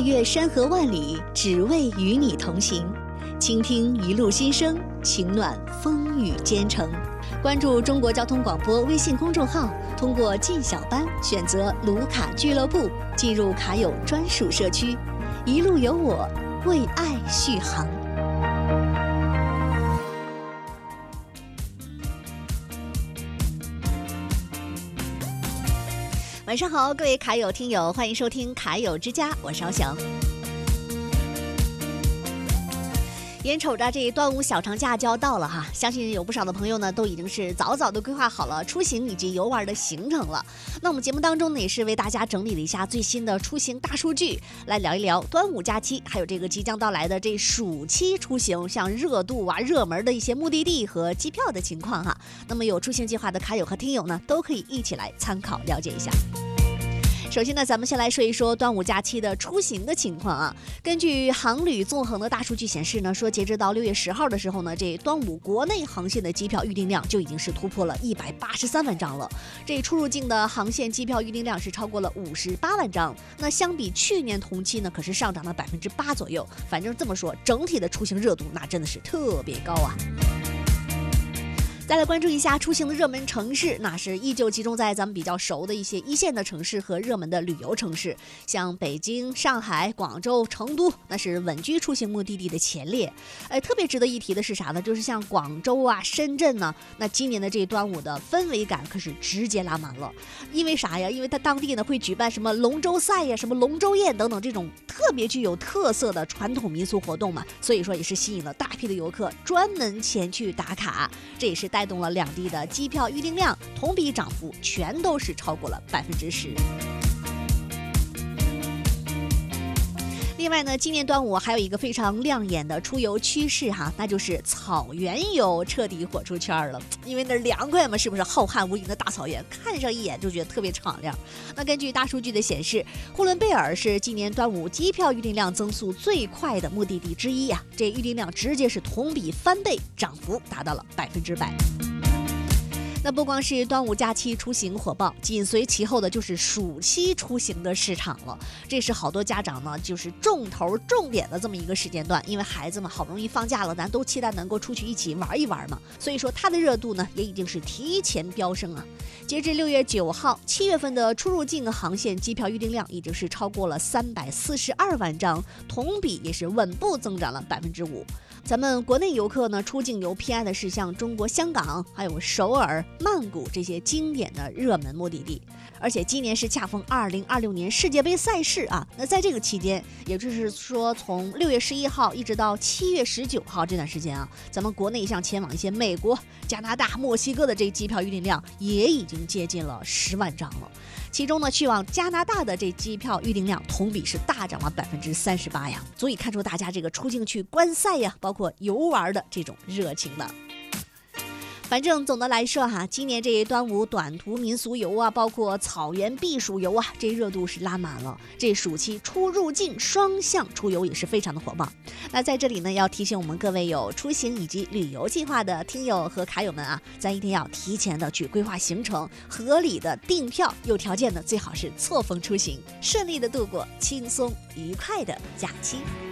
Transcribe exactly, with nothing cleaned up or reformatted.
越山河万里，只为与你同行。倾听一路心声，情暖风雨兼程。关注中国交通广播微信公众号，通过进小班选择卢卡俱乐部，进入卡友专属社区，一路有我，为爱续航。晚上好，各位卡友听友，欢迎收听卡友之家，我是敖翔。眼瞅着这端午小长假就要到了哈，相信有不少的朋友呢都已经是早早的规划好了出行以及游玩的行程了。那我们节目当中呢也是为大家整理了一下最新的出行大数据，来聊一聊端午假期还有这个即将到来的这暑期出行，像热度啊、热门的一些目的地和机票的情况哈。那么有出行计划的卡友和听友呢都可以一起来参考了解一下。首先呢，咱们先来说一说端午假期的出行的情况啊。根据航旅纵横的大数据显示呢，说截止到六月十号的时候呢，这端午国内航线的机票预订量就已经是突破了一百八十三万张了。这出入境的航线机票预订量是超过了五十八万张。那相比去年同期呢，可是上涨了百分之八左右。反正这么说，整体的出行热度那真的是特别高啊。再来关注一下出行的热门城市，那是依旧集中在咱们比较熟的一些一线的城市和热门的旅游城市，像北京、上海、广州、成都，那是稳居出行目的地的前列。哎，特别值得一提的是啥呢？就是像广州啊、深圳呢，那今年的这端午的氛围感可是直接拉满了。因为啥呀？因为它当地呢会举办什么龙舟赛呀、什么龙舟宴等等这种特别具有特色的传统民俗活动嘛，所以说也是吸引了大批的游客专门前去打卡，这也是带动了两地的机票预订量同比涨幅全都是超过了百分之十。另外呢，今年端午还有一个非常亮眼的出游趋势哈，那就是草原游彻底火出圈了。因为那凉快嘛，是不是？浩瀚无垠的大草原，看上一眼就觉得特别敞亮。那根据大数据的显示，呼伦贝尔是今年端午机票预订量增速最快的目的地之一啊，这预订量直接是同比翻倍，涨幅达到了百分之百。那不光是端午假期出行火爆，紧随其后的就是暑期出行的市场了。这是好多家长呢就是重头重点的这么一个时间段，因为孩子们好不容易放假了，咱都期待能够出去一起玩一玩嘛，所以说它的热度呢也已经是提前飙升啊。截至六月九号，七月份的出入境航线机票预订量已经是超过了三百四十二万张，同比也是稳步增长了百分之五。咱们国内游客呢出境游偏爱的是像中国香港、还有首尔、曼谷这些经典的热门目的地，而且今年是恰逢二零二六年世界杯赛事啊。那在这个期间，也就是说从六月十一号一直到七月十九号这段时间啊，咱们国内像前往一些美国、加拿大、墨西哥的这机票预订量也已经接近了十万张了。其中呢，去往加拿大的这机票预订量同比是大涨了百分之三十八呀，足以看出大家这个出境去观赛呀，包括游玩的这种热情了。反正总的来说哈，今年这端午短途民俗游啊，包括草原避暑游啊，这热度是拉满了。这暑期出入境双向出游也是非常的火爆。那在这里呢，要提醒我们各位有出行以及旅游计划的听友和卡友们啊，咱一定要提前的去规划行程，合理的订票，有条件的最好是错峰出行，顺利的度过轻松愉快的假期。